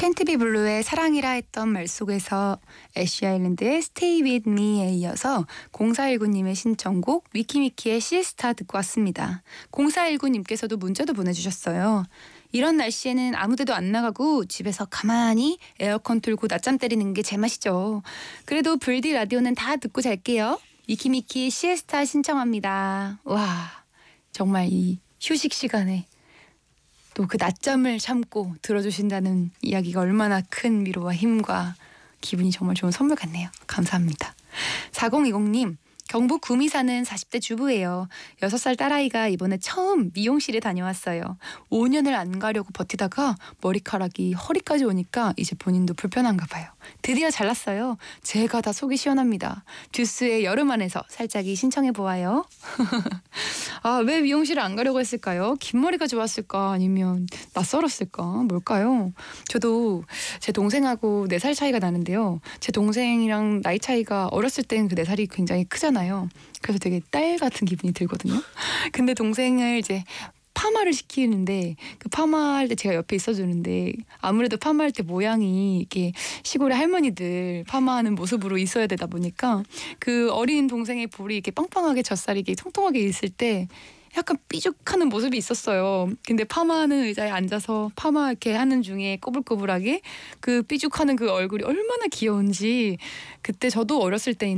캔트비 블루의 사랑이라 했던 말 속에서 애쉬 아일랜드의 Stay With Me에 이어서 0419님의 신청곡 위키미키의 시에스타 듣고 왔습니다. 0419님께서도 문자도 보내주셨어요. 이런 날씨에는 아무 데도 안 나가고 집에서 가만히 에어컨 틀고 낮잠 때리는 게 제맛이죠. 그래도 불디 라디오는 다 듣고 잘게요. 위키미키 시에스타 신청합니다. 와, 정말 이 휴식 시간에 또 그 낮잠을 참고 들어주신다는 이야기가 얼마나 큰 위로와 힘과 기분이 정말 좋은 선물 같네요. 감사합니다. 4020님, 경북 구미 사는 40대 주부예요. 6살 딸아이가 이번에 처음 미용실에 다녀왔어요. 5년을 안 가려고 버티다가 머리카락이 허리까지 오니까 이제 본인도 불편한가 봐요. 드디어 잘랐어요. 제가 다 속이 시원합니다. 듀스의 여름 안에서 살짝이 신청해 보아요. 아, 왜 미용실을 안 가려고 했을까요? 긴 머리가 좋았을까? 아니면 낯설었을까? 뭘까요? 저도 제 동생하고 4살 차이가 나는데요. 제 동생이랑 나이 차이가 어렸을 땐 그 4살이 굉장히 크잖아요. 그래서 되게 딸 같은 기분이 들거든요. 근데 동생을 이제 파마를 시키는데 그 파마할 때 제가 옆에 있어주는데 아무래도 파마할 때 모양이 이렇게 시골의 할머니들 파마하는 모습으로 있어야 되다 보니까 그 어린 동생의 볼이 이렇게 빵빵하게 젖살이 이렇게 통통하게 있을 때 약간 삐죽하는 모습이 있었어요. 근데 파마하는 의자에 앉아서 파마 이렇게 하는 중에 꼬불꼬불하게 그 삐죽하는 그 얼굴이 얼마나 귀여운지 그때 저도 어렸을 때